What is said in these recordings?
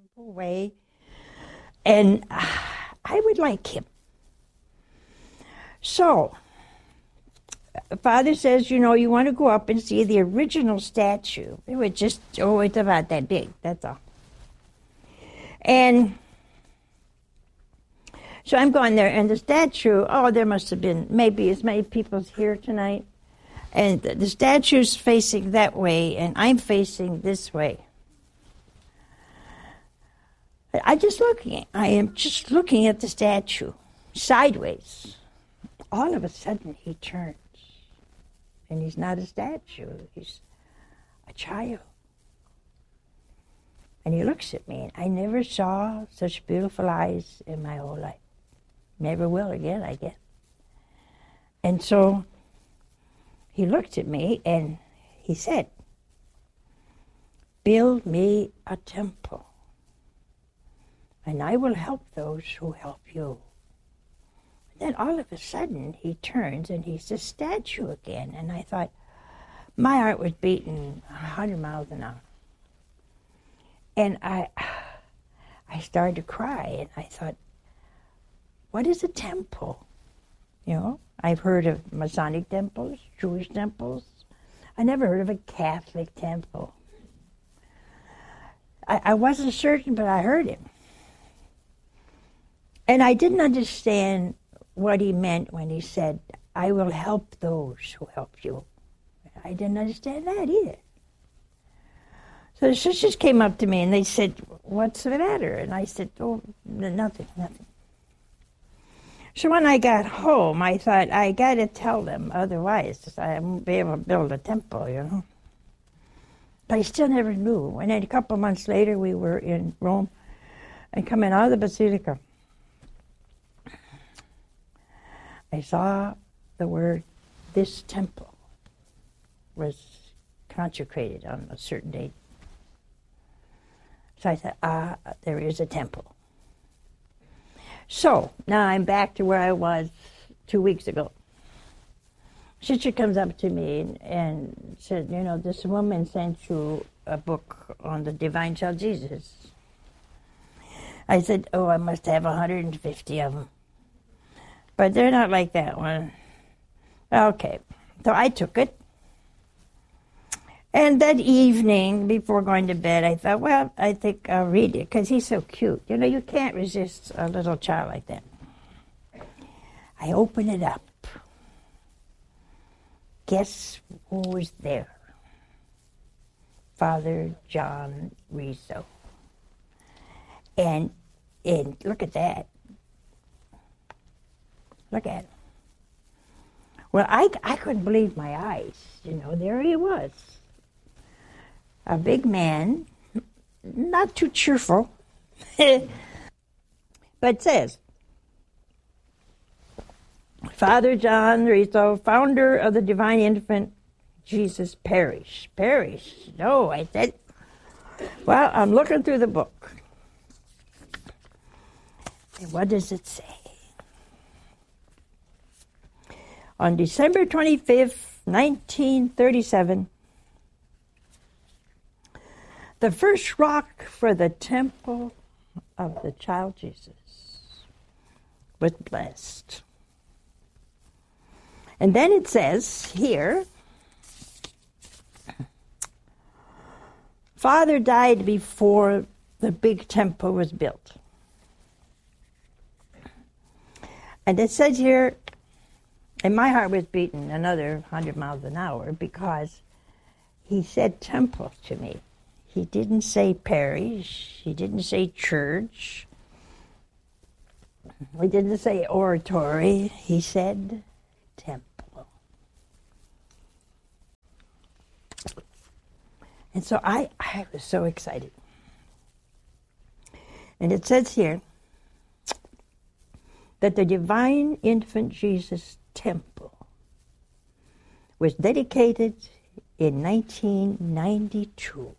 simple way, and I would like him. So, Father says, you want to go up and see the original statue. It was just, it's about that big, that's all. And so I'm going there, and the statue, there must have been maybe as many people here tonight. And the statue's facing that way, and I'm facing this way. I am just looking at the statue, sideways. All of a sudden, he turns. And he's not a statue, he's a child. And he looks at me, and I never saw such beautiful eyes in my whole life. Never will again, I guess. And so he looked at me and he said, "Build me a temple, and I will help those who help you." Then all of a sudden he turns and he's a statue again. And I thought, my heart was beating 100 miles an hour. And I started to cry, and I thought, what is a temple? I've heard of Masonic temples, Jewish temples. I never heard of a Catholic temple. I wasn't certain, but I heard him. And I didn't understand what he meant when he said, "I will help those who help you." I didn't understand that either. So the sisters came up to me and they said, "What's the matter?" And I said, nothing. So when I got home, I thought, I got to tell them, otherwise I won't be able to build a temple, But I still never knew. And then a couple of months later, we were in Rome, and coming out of the Basilica, I saw the word, "This temple was consecrated on a certain date." So I thought, there is a temple. So now I'm back to where I was 2 weeks ago. Sister comes up to me and said, "This woman sent you a book on the divine child Jesus." I said, I must have 150 of them. But they're not like that one. Okay, so I took it. And that evening, before going to bed, I thought, I think I'll read it, because he's so cute. You can't resist a little child like that. I open it up. Guess who was there? Father John Rizzo. And look at that. Look at him. Well, I couldn't believe my eyes. There he was. A big man, not too cheerful, but it says, "Father John Rizzo, founder of the Divine Infant Jesus Parish." Parish? No, I said. Well, I'm looking through the book. And what does it say? On December 25th, 1937, the first rock for the temple of the child Jesus was blessed. And then it says here, Father died before the big temple was built. And it says here, and my heart was beating another 100 miles an hour, because he said temple to me. He didn't say parish. He didn't say church. He didn't say oratory. He said temple. And so I was so excited. And it says here that the Divine Infant Jesus Temple was dedicated in 1992.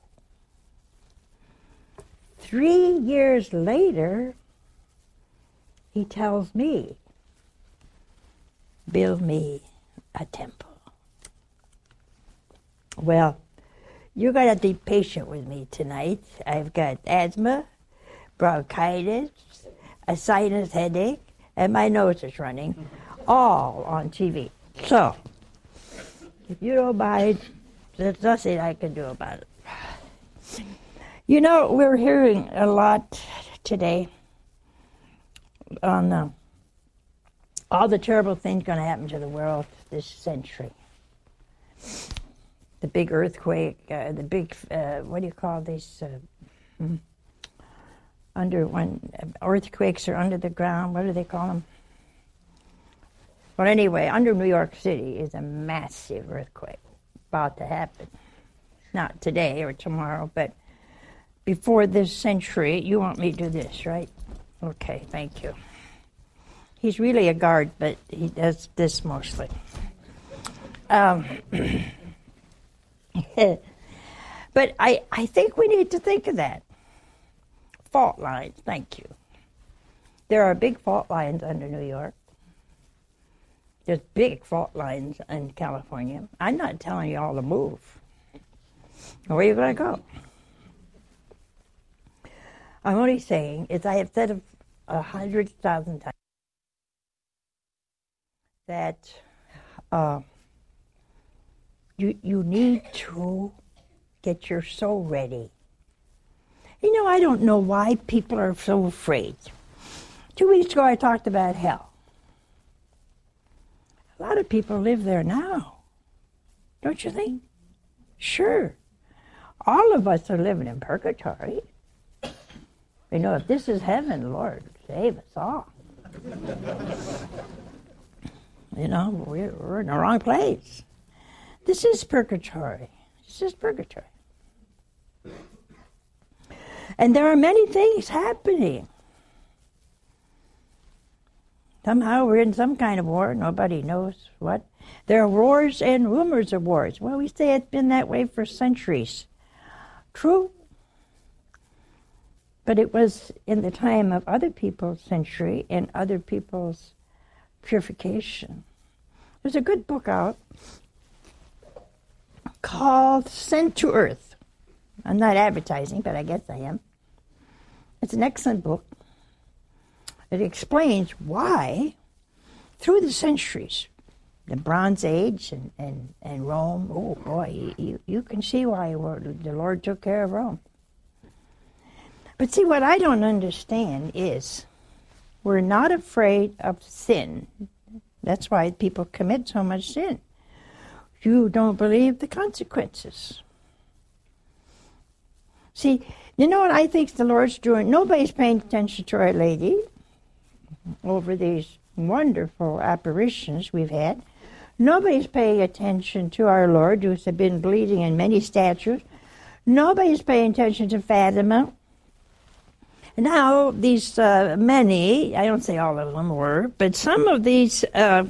3 years later, he tells me, "Build me a temple." Well, you got to be patient with me tonight. I've got asthma, bronchitis, a sinus headache, and my nose is running, all on TV. So, if you don't mind, there's nothing I can do about it. You know, we're hearing a lot today on all the terrible things going to happen to the world this century. The big earthquake, the big, what do you call these, earthquakes are under the ground, what do they call them? Well, anyway, under New York City is a massive earthquake about to happen. Not today or tomorrow, but before this century. You want me to do this, right? Okay, thank you. He's really a guard, but he does this mostly. But I think we need to think of that. Fault lines, thank you. There are big fault lines under New York. There's big fault lines in California. I'm not telling you all to move. Where are you going to go? I'm only saying, as I have said 100,000 times, that you need to get your soul ready. You know, I don't know why people are so afraid. 2 weeks ago I talked about hell. A lot of people live there now. Don't you think? Sure. All of us are living in purgatory. You know, if this is heaven, Lord, save us all. You know, we're in the wrong place. This is purgatory. This is purgatory. And there are many things happening. Somehow we're in some kind of war. Nobody knows what. There are wars and rumors of wars. Well, we say it's been that way for centuries. True. But it was in the time of other people's century and other people's purification. There's a good book out called Sent to Earth. I'm not advertising, but I guess I am. It's an excellent book. It explains why, through the centuries, the Bronze Age and Rome, oh boy, you can see why the Lord took care of Rome. But see, what I don't understand is we're not afraid of sin. That's why people commit so much sin. You don't believe the consequences. See, you know what I think the Lord's doing? Nobody's paying attention to Our Lady over these wonderful apparitions we've had. Nobody's paying attention to our Lord, who's been bleeding in many statues. Nobody's paying attention to Fatima. Now, these many, I don't say all of them were, but some of these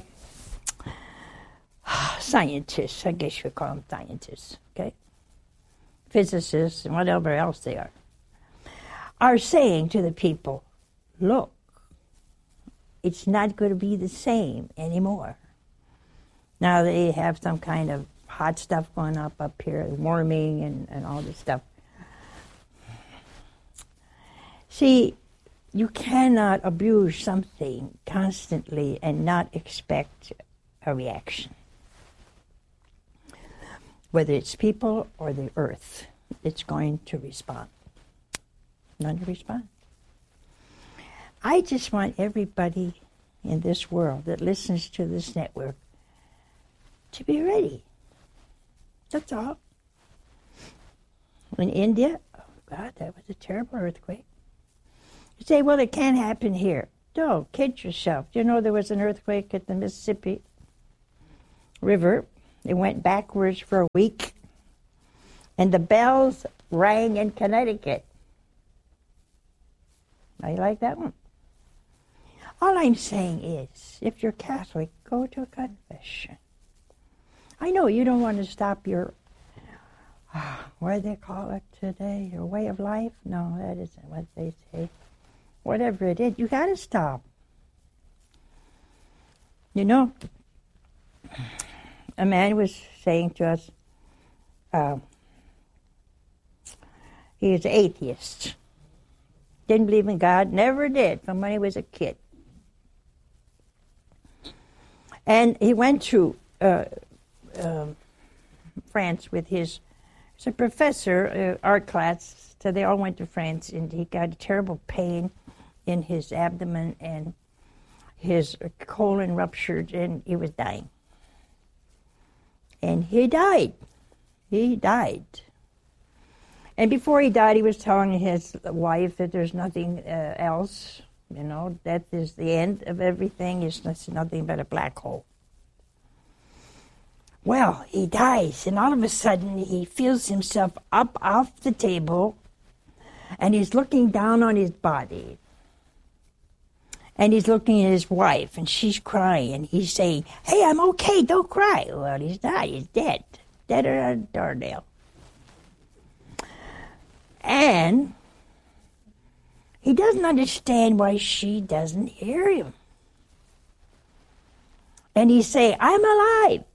scientists, I guess you would call them scientists, okay? Physicists and whatever else they are saying to the people, look, it's not going to be the same anymore. Now they have some kind of hot stuff going up here, warming and all this stuff. See, you cannot abuse something constantly and not expect a reaction. Whether it's people or the earth, it's going to respond. Going to respond. I just want everybody in this world that listens to this network to be ready. That's all. In India, oh God, that was a terrible earthquake. You say, well, it can't happen here. Don't kid yourself. You know there was an earthquake at the Mississippi River. It went backwards for a week, and the bells rang in Connecticut. How you like that one? All I'm saying is, if you're Catholic, go to a confession. I know you don't want to stop your, what do they call it today, your way of life? No, that isn't what they say. Whatever it is, you got to stop. You know, a man was saying to us, he is atheist. Didn't believe in God, never did, from when he was a kid. And he went to France with he's a professor, art class, so they all went to France, and he got a terrible pain in his abdomen, and his colon ruptured, and he was dying. And he died. He died. And before he died, he was telling his wife that there's nothing else, death is the end of everything, it's nothing but a black hole. Well, he dies, and all of a sudden he feels himself up off the table, and he's looking down on his body. And he's looking at his wife, and she's crying, and he's saying, "Hey, I'm okay, don't cry." Well, he's not, he's dead. Dead as a doornail. And he doesn't understand why she doesn't hear him. And he's saying, "I'm alive."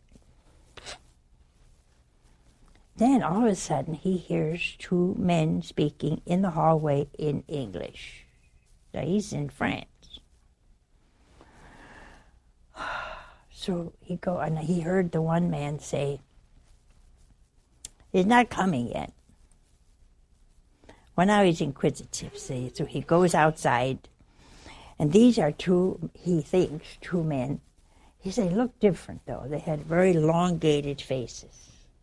Then all of a sudden he hears two men speaking in the hallway in English. Now he's in France. So he heard the one man say, "He's not coming yet." Well, now he's inquisitive, see, so he goes outside, and these are he thinks, two men. He said, they look different, though. They had very elongated faces.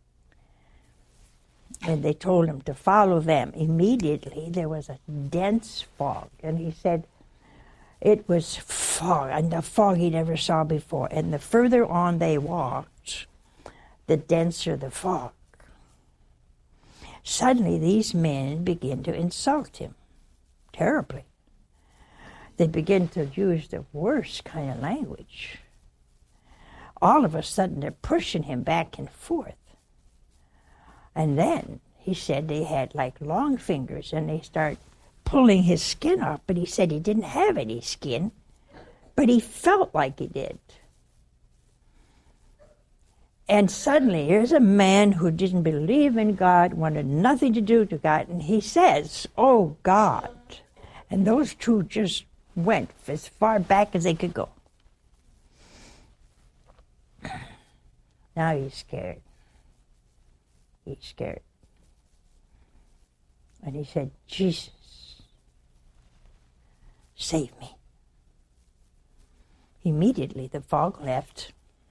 And they told him to follow them. Immediately, there was a dense fog, and he said it was fog, and the fog he never saw before. And the further on they walked, the denser the fog. Suddenly, these men begin to insult him terribly. They begin to use the worst kind of language. All of a sudden, they're pushing him back and forth. And then, he said they had like long fingers, and they start pulling his skin off, but he said he didn't have any skin, but he felt like he did. And suddenly, here's a man who didn't believe in God, wanted nothing to do with God, and he says, "Oh, God." And those two just went as far back as they could go. Now he's scared. He's scared. And he said, "Jesus, save me." Immediately the fog left.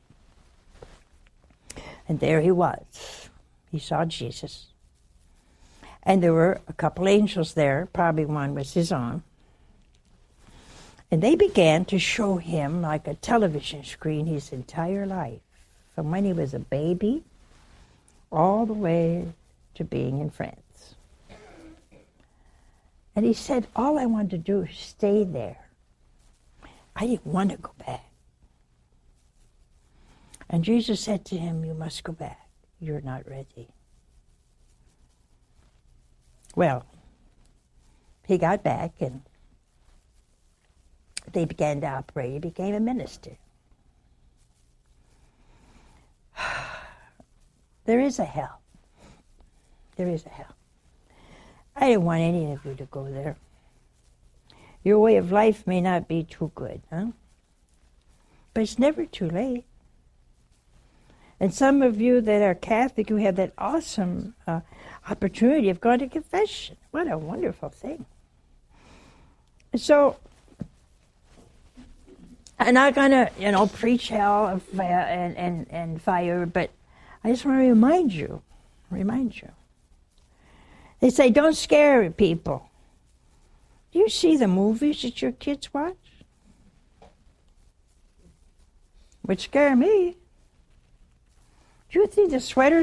And there he was. He saw Jesus. And there were a couple angels there. Probably one was his own. And they began to show him, like a television screen, his entire life. From when he was a baby all the way to being in France. And he said, all I wanted to do is stay there. I didn't want to go back. And Jesus said to him, "You must go back. You're not ready." Well, he got back, and they began to operate. He became a minister. There is a hell. There is a hell. I didn't want any of you to go there. Your way of life may not be too good, huh? But it's never too late. And some of you that are Catholic, you have that awesome opportunity of going to confession. What a wonderful thing. So, I'm not going to, preach hell and fire, but I just want to remind you. They say, don't scare people. Do you see the movies that your kids watch? Would scare me. Do you think the sweaters